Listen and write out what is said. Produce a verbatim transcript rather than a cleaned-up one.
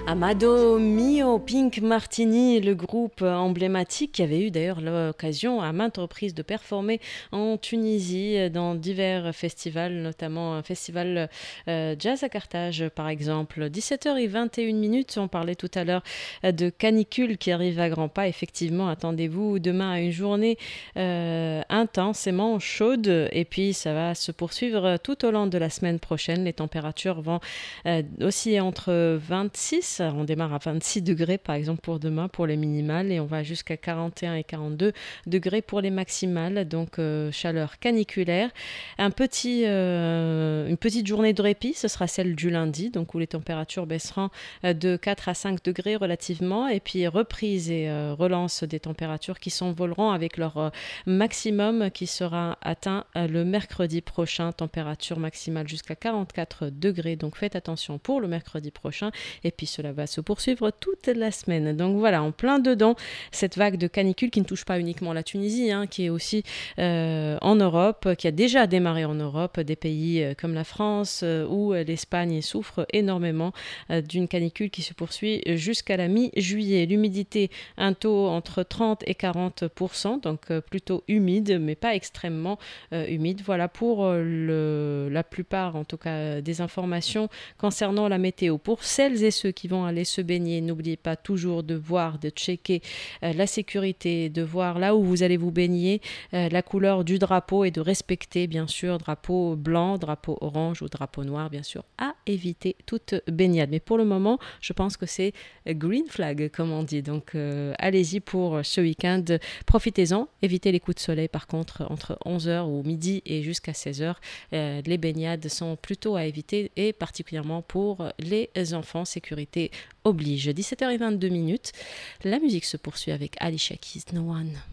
Amado Mio, Pink Martini, le groupe emblématique qui avait eu d'ailleurs l'occasion à maintes reprises de performer en Tunisie dans divers festivals, notamment un festival euh, jazz à Carthage par exemple. dix-sept heures vingt et une minutes, on parlait tout à l'heure de canicule qui arrive à grands pas. Effectivement, attendez-vous demain à une journée euh, intensément chaude et puis ça va se poursuivre tout au long de la semaine prochaine. Les températures vont euh, osciller entre vingt-six, on démarre à vingt-six degrés par exemple pour demain pour les minimales et on va jusqu'à quarante et un et quarante-deux degrés pour les maximales, donc euh, chaleur caniculaire. Un petit, euh, une petite journée de répit, ce sera celle du lundi, donc où les températures baisseront de quatre à cinq degrés relativement, et puis reprise et euh, relance des températures qui s'envoleront avec leur euh, maximum qui sera atteint euh, le mercredi prochain, température maximale jusqu'à quarante-quatre degrés, donc faites attention pour le mercredi prochain, et puis cela va se poursuivre toute la semaine. Donc voilà, en plein dedans, cette vague de canicule qui ne touche pas uniquement la Tunisie, hein, qui est aussi euh, en Europe, qui a déjà démarré en Europe, des pays euh, comme la France euh, ou l'Espagne souffrent énormément euh, d'une canicule qui se poursuit jusqu'à la mi-juillet. L'humidité, un taux entre trente et quarante pour cent, donc euh, plutôt humide, mais pas extrêmement euh, humide. Voilà pour euh, le, la plupart, en tout cas, des informations concernant la météo. Pour celles et ceux qui vont aller se baigner, n'oubliez pas toujours de voir, de checker euh, la sécurité, de voir là où vous allez vous baigner, euh, la couleur du drapeau et de respecter bien sûr drapeau blanc, drapeau orange ou drapeau noir, bien sûr, à éviter toute baignade. Mais pour le moment, je pense que c'est green flag comme on dit. Donc euh, allez-y pour ce week-end, profitez-en, évitez les coups de soleil par contre entre onze heures ou midi et jusqu'à seize heures. Euh, les baignades sont plutôt à éviter et particulièrement pour les enfants, sécurité oblige. dix-sept heures vingt-deux minutes, la musique se poursuit avec Alicia Keys, No One.